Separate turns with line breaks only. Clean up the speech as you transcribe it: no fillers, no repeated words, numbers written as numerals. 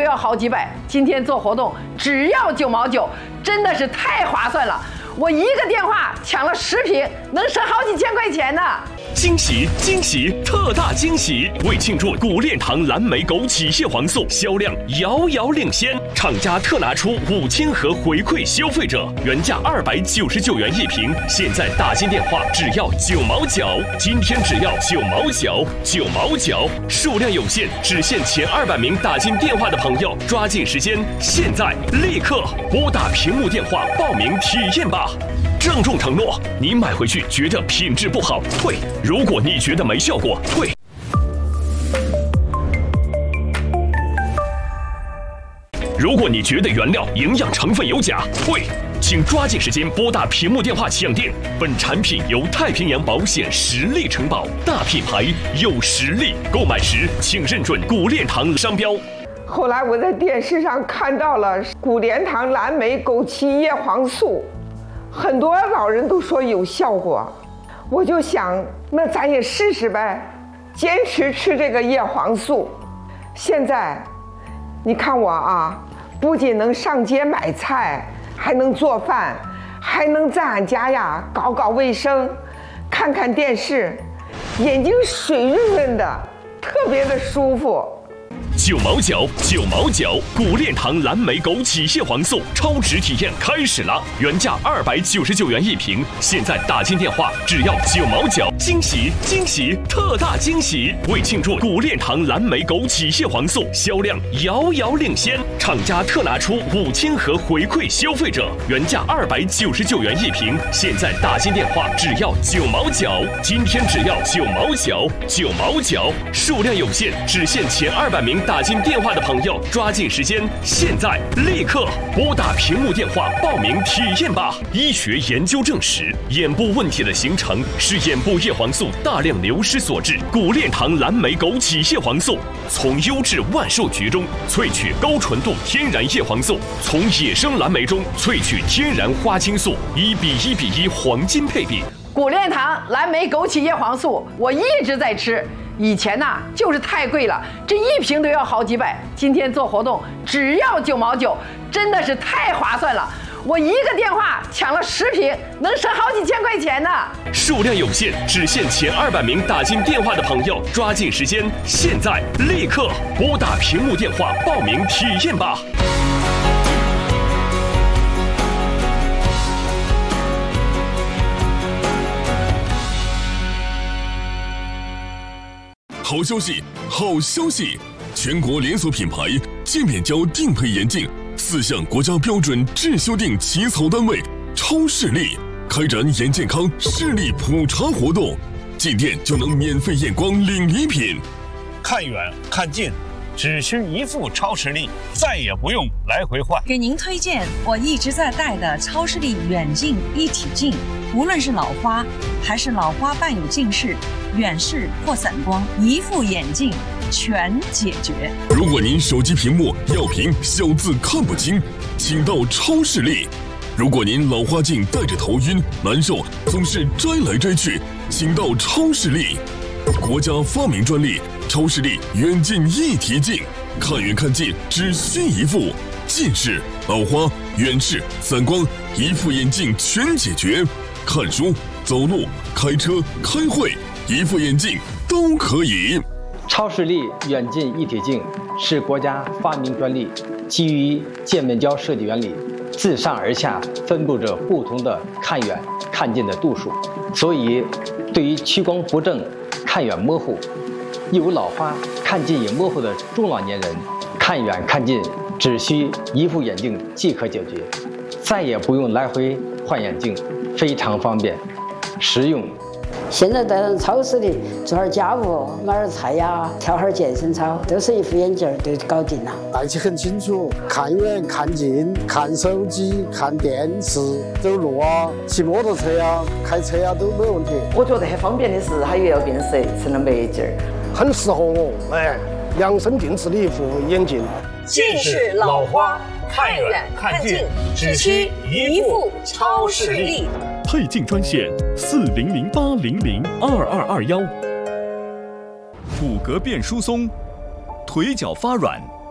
要好几百，今天做活动只要9毛9，真的是太划算了。我一个电话抢了10瓶，能省好几千块钱呢。
惊喜惊喜，特大惊喜！为庆祝古炼堂蓝莓枸杞叶黄素销量遥遥领先，厂家特拿出5000盒回馈消费者，原价299元一瓶，现在打进电话只要9毛9，今天只要9毛9，9毛9，数量有限，只限前200名打进电话的朋友，抓紧时间，现在立刻拨打屏幕电话报名体验吧。郑重承诺，你买回去觉得品质不好退，如果你觉得没效果退。如果你觉得原料营养成分有假退，请抓紧时间拨打屏幕电话抢订。本产品由太平洋保险实力承保，大品牌有实力，购买时请认准古炼堂商标。
后来我在电视上看到了古炼堂蓝莓枸杞叶黄素，很多老人都说有效果，我就想，那咱也试试呗，坚持吃这个叶黄素。现在，你看我啊，不仅能上街买菜，还能做饭，还能在俺家呀搞搞卫生，看看电视，眼睛水润润的，特别的舒服。
9毛9，9毛9，古炼堂蓝莓枸杞叶黄素超值体验开始了，原价299元一瓶，现在打进电话只要9毛9，惊喜惊喜，特大惊喜！为庆祝古炼堂蓝莓枸杞叶黄素销量遥遥领先，厂家特拿出5000盒回馈消费者，原价299元一瓶，现在打进电话只要9毛9，今天只要9毛9，9毛9，数量有限，只限前200名打进电话的朋友，抓紧时间，现在立刻拨打屏幕电话报名体验吧。医学研究证实，眼部问题的形成是眼部叶黄素大量流失所致。古炼堂蓝莓枸杞叶黄素从优质万寿菊中萃取高纯度天然叶黄素，从野生蓝莓中萃取天然花青素，1:1:1黄金配比。
古炼堂蓝莓枸杞叶黄素，我一直在吃。以前呢就是太贵了，这一瓶都要好几百，今天做活动只要9毛9，真的是太划算了。我一个电话抢了10瓶，能省好几千块钱呢。
数量有限，只限前200名打进电话的朋友，抓紧时间，现在立刻拨打屏幕电话报名体验吧。
好消息，好消息！全国连锁品牌界面胶定配眼镜4项国家标准质修订起草单位超视力开展眼健康视力普查活动，进店就能免费验光领礼品。
看远看近，只需一副超视力，再也不用来回换。
给您推荐我一直在戴的超视力远近一体镜，无论是老花还是老花伴有近视、远视或散光，一副眼镜全解决。
如果您手机屏幕要屏小字看不清，请到超视力。如果您老花镜戴着头晕难受，总是摘来摘去，请到超视力。国家发明专利超视力远近一体镜，看远看近只需一副，近视、老花、远视、散光，一副眼镜全解决。看书、走路、开车、开会，一副眼镜都可以。
超视力远近一体镜是国家发明专利，基于界面胶设计原理，自上而下分布着不同的看远看近的度数，所以对于屈光不正、看远模糊、又有老花、看近也模糊的中老年人，看远看近只需一副眼镜即可解决，再也不用来回换眼镜，非常方便实用。
现在在超市里做点家务，买点菜呀，跳会健身操，都是一副眼镜就搞定了。
戴起很清楚，看远看近，看手机、看电视，走路啊、骑摩托车啊、开车啊都没问题。
我觉得很方便的是，它又要变色，成了墨镜，
很适合我。量身定制的一副眼镜。
近视、老花，看远看近，只需一副超视力。
配镜专线4008002221。骨骼变疏松，腿脚发软，